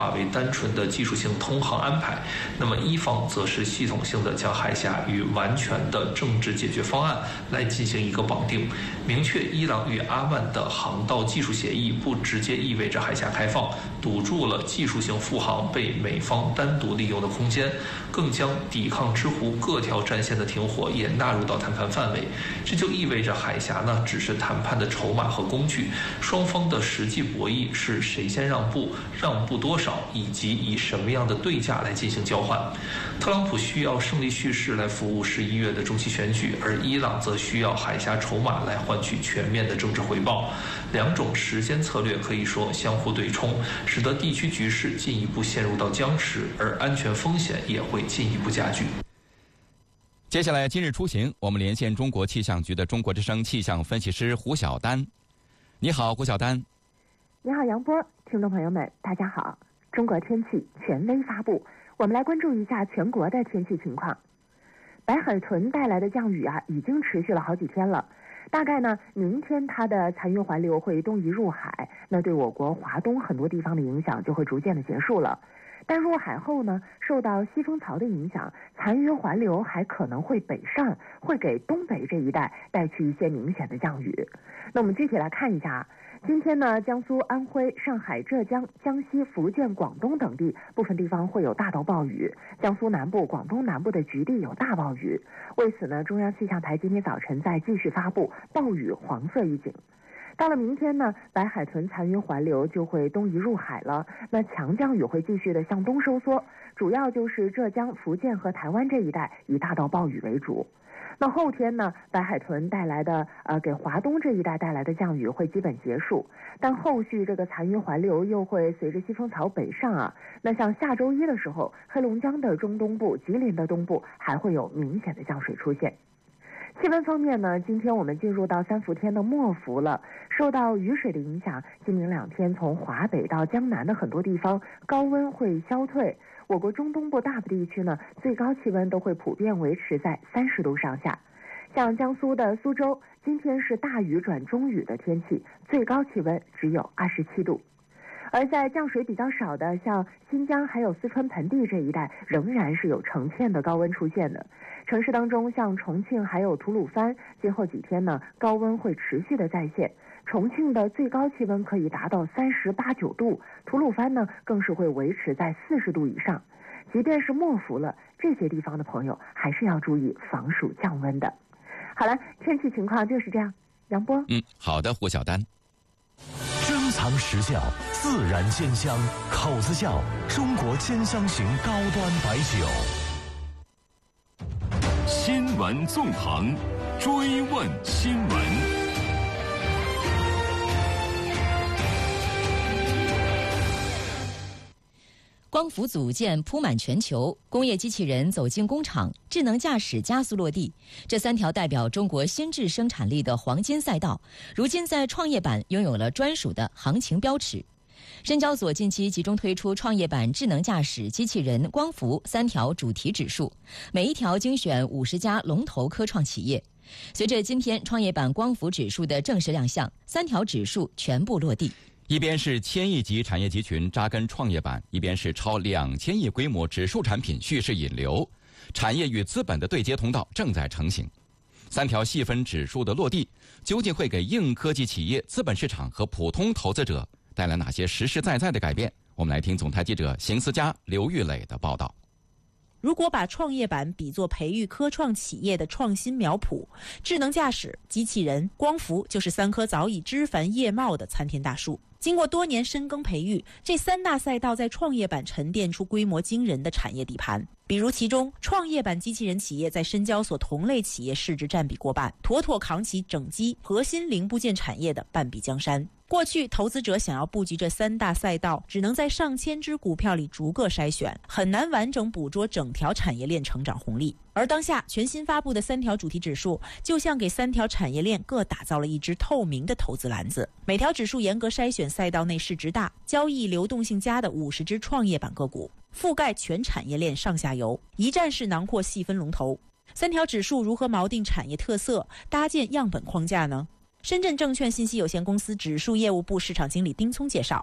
为单纯的技术性通航安排，那么一方则是系统性的将海峡与完全的政治解决方案来进行一个绑定，明确伊朗与阿曼的航道技术协议不直接意味着海峡开放，堵住了技术性复航被美方单独利用的空间，更将抵抗之湖各条战线的停火也纳入到谈判范围。这就意味着海峡呢只是谈判的筹码和工具，双方的实际博弈是谁先让步，让步多少，以及以什么样的对价来进行交换。特朗普需要胜利叙事来服务11月的中期选举，而伊朗则需要海峡筹码来换取全面的政治回报。两种时间策略可以说相互对冲，使得地区局势进一步陷入到僵持，而安全风险也会进一步加剧。 接下来今日出行，我们连线中国气象局的中国之声气象分析师胡晓丹。你好，胡晓丹。 你好，杨波，听众朋友们，大家好。中国天气权威发布，我们来关注一下全国的天气情况。白海豚带来的降雨已经持续了好几天了。大概呢，明天它的残余环流会东移入海，那对我国华东很多地方的影响就会逐渐的结束了。但入海后呢，受到西风槽的影响，残余环流还可能会北上，会给东北这一带带去一些明显的降雨。那我们具体来看一下。今天呢，江苏、安徽、上海、浙江、江西、福建、广东等地部分地方会有大到暴雨，江苏南部、广东南部的局地有大暴雨。为此呢，中央气象台今天早晨再继续发布暴雨黄色预警。到了明天呢，白海豚残余环流就会东移入海了，那强降雨会继续的向东收缩，主要就是浙江、福建和台湾这一带以大到暴雨为主。那后天呢，白海豚带来的给华东这一带带来的降雨会基本结束，但后续这个残余环流又会随着西风槽北上那像下周一的时候，黑龙江的中东部、吉林的东部还会有明显的降水出现。气温方面呢，今天我们进入到3伏天的末伏了，受到雨水的影响，今明2天从华北到江南的很多地方高温会消退。我国中东部大部地区呢，最高气温都会普遍维持在30度上下。像江苏的苏州，今天是大雨转中雨的天气，最高气温只有27度。而在降水比较少的像新疆还有四川盆地这一带，仍然是有成片的高温出现的。城市当中像重庆还有吐鲁番，今后几天呢，高温会持续的再现。重庆的最高气温可以达到38、9度，吐鲁番呢更是会维持在40度以上。即便是末伏了，这些地方的朋友还是要注意防暑降温的。好了，天气情况就是这样。杨波， 好的，胡晓丹。 珍藏时效，自然鲜香，口子窖中国千香型高端白酒。 新闻纵横，追问新闻。 光伏组件铺满全球，工业机器人走进工厂，智能驾驶加速落地，这3条代表中国新质生产力的黄金赛道，如今在创业板拥有了专属的行情标尺。深交所近期集中推出创业板智能驾驶、机器人、光伏3条主题指数，每一条精选50家龙头科创企业。随着今天创业板光伏指数的正式亮相，3条指数全部落地。 一边是1000亿级产业集群扎根创业板，一边是超2000亿规模指数产品蓄势引流，产业与资本的对接通道正在成型。3条细分指数的落地，究竟会给硬科技企业、资本市场和普通投资者带来哪些实实在在的改变？我们来听总台记者邢思佳、刘玉磊的报道。 如果把创业板比作培育科创企业的创新苗圃，智能驾驶、机器人、光伏就是3棵早已枝繁叶茂的参天大树。经过多年深耕培育，这3大赛道在创业板沉淀出规模惊人的产业底盘。比如其中，创业板机器人企业在深交所同类企业市值占比过半，妥妥扛起整机核心零部件产业的半壁江山。过去投资者想要布局这3大赛道，只能在上千只股票里逐个筛选，很难完整捕捉整条产业链成长红利。而当下全新发布的3条主题指数，就像给3条产业链各打造了一只透明的投资篮子，每条指数严格筛选赛道内市值大、交易流动性佳的50只创业板个股，覆盖全产业链上下游，一站式囊括细分龙头。3条指数如何锚定产业特色，搭建样本框架呢？深圳证券信息有限公司指数业务部市场经理丁聪介绍，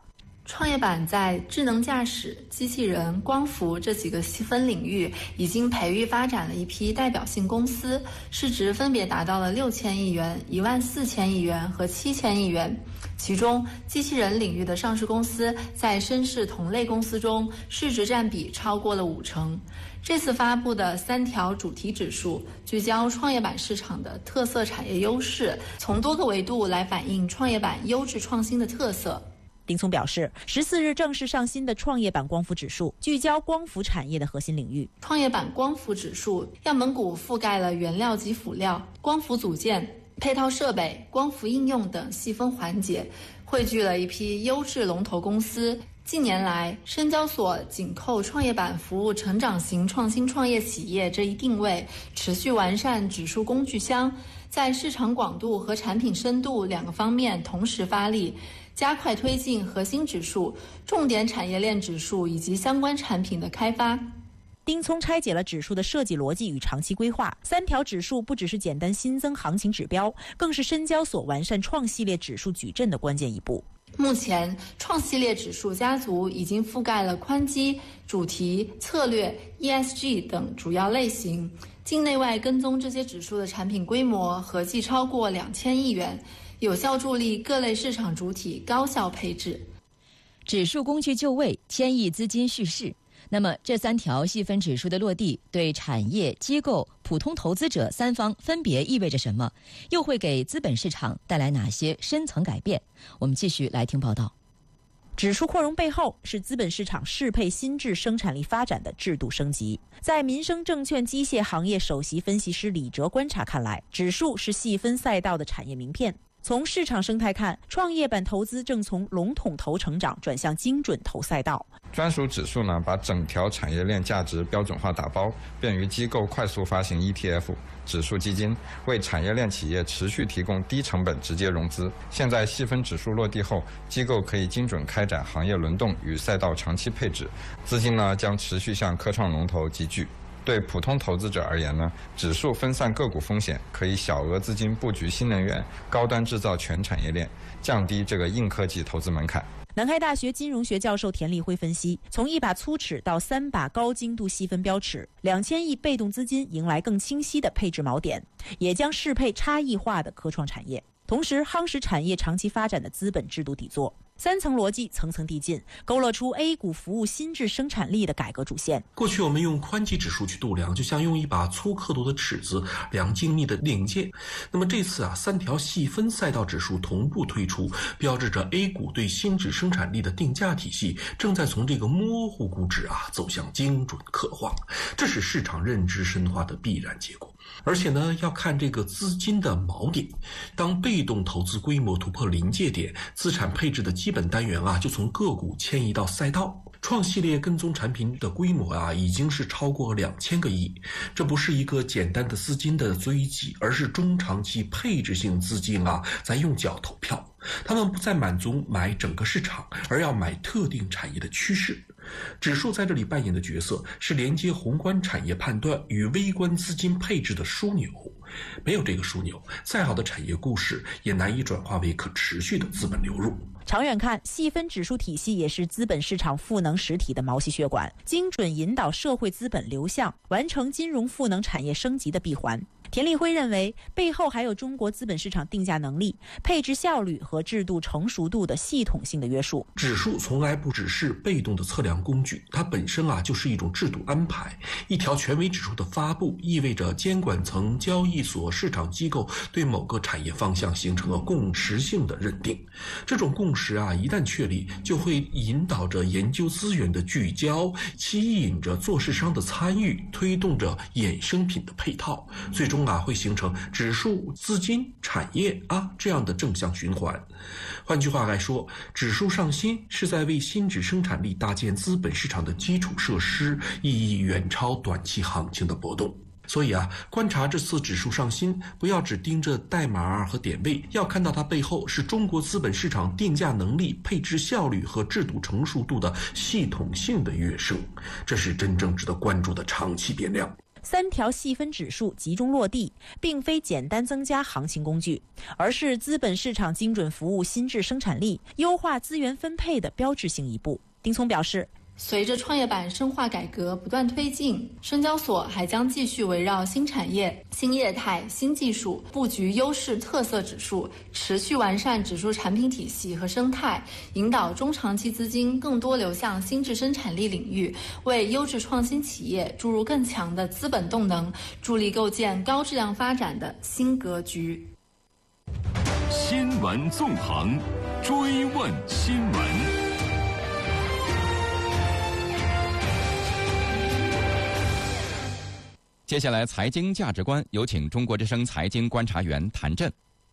创业板在智能驾驶、机器人、光伏这几个细分领域已经培育发展了一批代表性公司，市值分别达到了6000亿元、14000亿元和7000亿元。其中，机器人领域的上市公司在深市同类公司中市值占比超过了50%。这次发布的3条主题指数聚焦创业板市场的特色产业优势，从多个维度来反映创业板优质创新的特色。 丁聪表示，14日正式上新的创业板光伏指数聚焦光伏产业的核心领域。 创业板光伏指数样本股覆盖了原料及辅料、光伏组件、配套设备、光伏应用等细分环节，汇聚了一批优质龙头公司。近年来，深交所紧扣创业板服务成长型创新创业企业这一定位，持续完善指数工具箱，在市场广度和产品深度2个方面同时发力，加快推进核心指数、重点产业链指数以及相关产品的开发。 丁聪拆解了指数的设计逻辑与长期规划，3条指数不只是简单新增行情指标，更是深交所完善创系列指数矩阵的关键一步。 目前，创系列指数家族已经覆盖了宽基、主题、策略、ESG 等主要类型，境内外跟踪这些指数的产品规模合计超过2000亿元，有效助力各类市场主体高效配置。 指数工具就位，1000亿资金蓄势。那么这3条细分指数的落地，对产业、机构、普通投资者3方分别意味着什么？又会给资本市场带来哪些深层改变？我们继续来听报道。 指数扩容背后是资本市场适配新质生产力发展的制度升级。在民生证券机械行业首席分析师李哲观察看来，指数是细分赛道的产业名片。从市场生态看，创业板投资正从笼统投成长转向精准投赛道。 专属指数呢，把整条产业链价值标准化打包，便于机构快速发行 ETF 指数基金，为产业链企业持续提供低成本直接融资。现在细分指数落地后，机构可以精准开展行业轮动与赛道长期配置，资金呢将持续向科创龙头集聚。对普通投资者而言呢，指数分散个股风险，可以小额资金布局新能源、高端制造全产业链，降低这个硬科技投资门槛。 南开大学金融学教授田立辉分析，从1把粗尺到3把高精度细分标尺，2000亿被动资金迎来更清晰的配置锚点，也将适配差异化的科创产业，同时夯实产业长期发展的资本制度底座。3层逻辑层层递进，勾勒出 A 股服务新质生产力的改革主线。 过去我们用宽基指数去度量，就像用一把粗刻度的尺子量精密的零件。那么这次3条细分赛道指数同步推出，标志着 A 股对新质生产力的定价体系正在从这个模糊估值走向精准刻画，这是市场认知深化的必然结果。而且呢，要看这个资金的锚点。当被动投资规模突破临界点，资产配置的基本单元就从个股迁移到赛道。创系列跟踪产品的规模已经是超过2000个亿，这不是一个简单的资金的追击，而是中长期配置性资金在用脚投票。他们不再满足买整个市场，而要买特定产业的趋势。指数在这里扮演的角色是连接宏观产业判断与微观资金配置的枢纽。没有这个枢纽，再好的产业故事也难以转化为可持续的资本流入。 长远看，细分指数体系也是资本市场赋能实体的毛细血管，精准引导社会资本流向，完成金融赋能产业升级的闭环。田立辉认为，背后还有中国资本市场定价能力、配置效率和制度成熟度的系统性的约束。 指数从来不只是被动的测量工具，它本身就是一种制度安排。一条权威指数的发布，意味着监管层、交易所、市场机构对某个产业方向形成了共识性的认定。这种共识一旦确立，就会引导着研究资源的聚焦，吸引着做市商的参与，推动着衍生品的配套，最终会形成指数、资金、产业这样的正向循环。换句话来说，指数上新是在为新质生产力搭建资本市场的基础设施，意义远超短期行情的波动。所以观察这次指数上新，不要只盯着代码和点位，要看到它背后是中国资本市场定价能力、配置效率和制度成熟度的系统性的跃升，这是真正值得关注的长期变量。 3条细分指数集中落地，并非简单增加行情工具，而是资本市场精准服务新质生产力、优化资源分配的标志性一步。丁聪表示， 随着创业板深化改革不断推进，深交所还将继续围绕新产业、新业态、新技术布局优势特色指数，持续完善指数产品体系和生态，引导中长期资金更多流向新质生产力领域，为优质创新企业注入更强的资本动能，助力构建高质量发展的新格局。 新闻纵横，追问新闻。 接下来财经价值观，有请中国之声财经观察员谭震。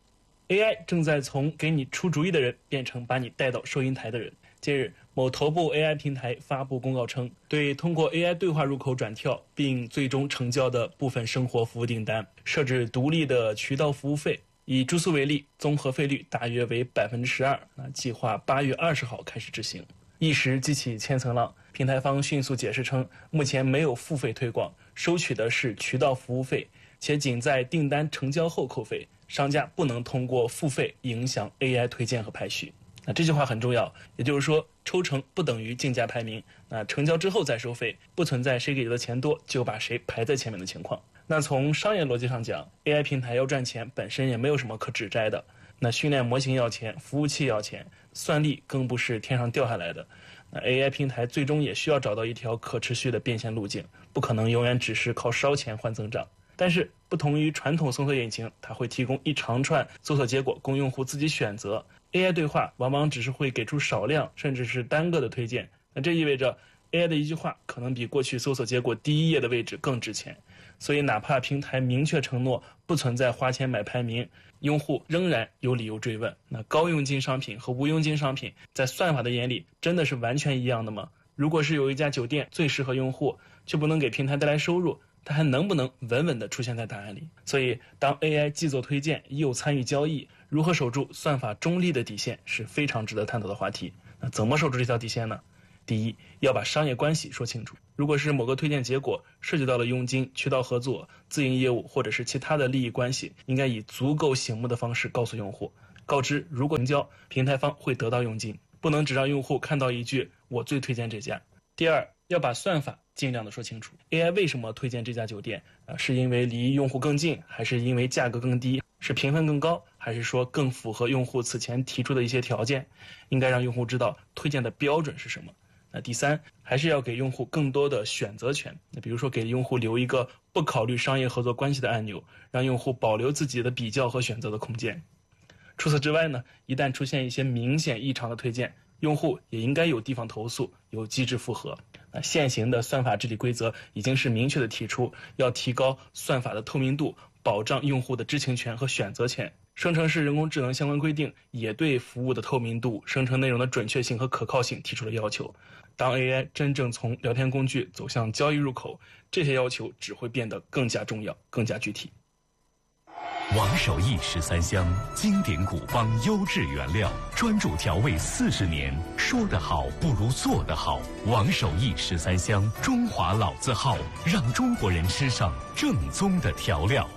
AI 正在从给你出主意的人变成把你带到收银台的人。近日，某头部 AI 平台发布公告称，对通过 AI 对话入口转跳并最终成交的部分生活服务订单设置独立的渠道服务费。以住宿为例，综合费率大约为12%，计划8月20号开始执行。一时激起千层浪，平台方迅速解释称，目前没有付费推广，收取的是渠道服务费，且仅在订单成交后扣费，商家不能通过付费影响 AI 推荐和排序。这句话很重要，也就是说，抽成不等于竞价排名。成交之后再收费，不存在谁给的钱多就把谁排在前面的情况。从商业逻辑上讲 ，AI 平台要赚钱本身也没有什么可指摘的。训练模型要钱，服务器要钱，算力更不是天上掉下来的。AI 平台最终也需要找到一条可持续的变现路径，不可能永远只是靠烧钱换增长。但是不同于传统搜索引擎，它会提供一长串搜索结果供用户自己选择。AI 对话往往只是会给出少量甚至是单个的推荐，这意味着 AI 的一句话可能比过去搜索结果第一页的位置更值钱。所以哪怕平台明确承诺不存在花钱买排名，用户仍然有理由追问。高佣金商品和无佣金商品在算法的眼里真的是完全一样的吗？如果是有一家酒店最适合用户，却不能给平台带来收入，它还能不能稳稳地出现在答案里？所以当 AI 既做推荐又参与交易，如何守住算法中立的底线是非常值得探讨的话题。怎么守住这条底线呢？第一，要把商业关系说清楚。如果是某个推荐结果涉及到了佣金、渠道合作、自营业务或者是其他的利益关系，应该以足够醒目的方式告诉用户，告知如果成交，平台方会得到佣金，不能只让用户看到一句我最推荐这家。第二，要把算法尽量的说清楚。 AI 为什么推荐这家酒店？是因为离用户更近，还是因为价格更低，是评分更高，还是说更符合用户此前提出的一些条件？应该让用户知道推荐的标准是什么。第三，还是要给用户更多的选择权。比如说给用户留一个不考虑商业合作关系的按钮，让用户保留自己的比较和选择的空间。除此之外呢，一旦出现一些明显异常的推荐，用户也应该有地方投诉，有机制复核。现行的算法治理规则已经是明确的提出，要提高算法的透明度，保障用户的知情权和选择权。生成式人工智能相关规定也对服务的透明度、生成内容的准确性和可靠性提出了要求。当 AI 真正从聊天工具走向交易入口，这些要求只会变得更加重要、更加具体。 王守义13香，经典古方优质原料，专注调味40年。说得好不如做得好。王守义13香，中华老字号，让中国人吃上正宗的调料。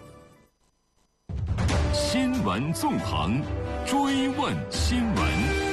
新闻纵横，追问新闻。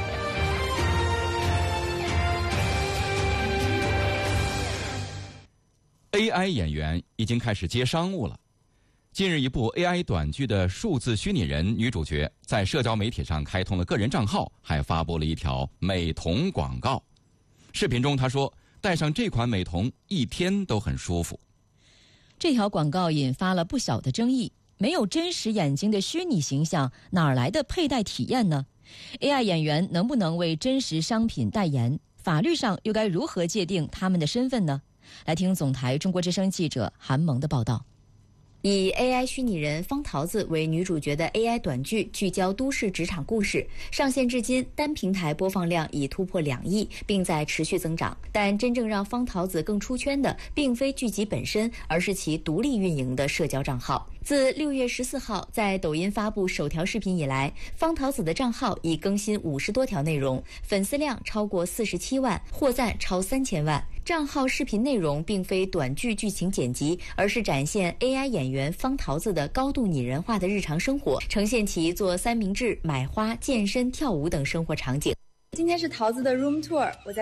AI 演员已经开始接商务了。近日，一部 AI 短剧的数字虚拟人女主角在社交媒体上开通了个人账号，还发布了一条美瞳广告。视频中，她说戴上这款美瞳一天都很舒服。 这条广告引发了不小的争议。没有真实眼睛的虚拟形象，哪儿来的佩戴体验呢？ AI 演员能不能为真实商品代言？法律上又该如何界定他们的身份呢？来听总台中国之声记者韩萌的报道。 以 AI 虚拟人方桃子为女主角的 AI 短剧聚焦都市职场故事，上线至今单平台播放量已突破2亿，并在持续增长。但真正让方桃子更出圈的，并非剧集本身，而是其独立运营的社交账号。自6月14号在抖音发布首条视频以来，方桃子的账号已更新50多条内容，粉丝量超过47万，获赞超3000万。 账号视频内容并非短剧剧情剪辑，而是展现 AI 演员方桃子的高度拟人化的日常生活，呈现其做三明治、买花、健身、跳舞等生活场景。 今天是桃子的 room tour， 我在